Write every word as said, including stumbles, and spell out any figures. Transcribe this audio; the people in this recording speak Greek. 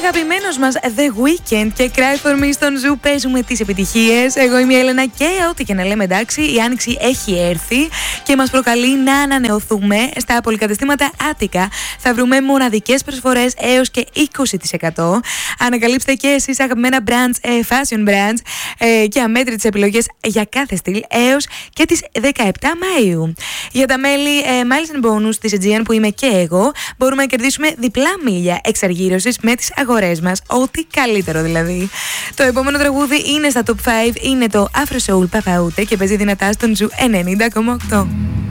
αγαπημένος μας The Weeknd και Cry For Me στον Ζου παίζουμε τις επιτυχίες. Εγώ είμαι η Έλενα και ό,τι και να λέμε, εντάξει, η άνοιξη έχει έρθει και μας προκαλεί να ανανεωθούμε. Στα πολυκαταστήματα Άτικα θα βρούμε μοναδικές προσφορές έως και είκοσι τοις εκατό. Ανακαλύψτε και εσείς αγαπημένα brands, fashion brands και αμέτρητες επιλογές για κάθε στυλ έως και τις δεκαεπτά Μαΐου. Για τα μέλη Miles and Bonus της Aegean που είμαι και εγώ, μπορούμε να κερδίσουμε διπλά μίλια εξαργύρωσης με τις αγορές μας. Ό,τι καλύτερο δηλαδή. Το επόμενο τραγούδι είναι στα top πέντε, είναι το Afro Soul Παπαούτε και παίζει δυνατά στον Ζου ενενήντα κόμμα οκτώ.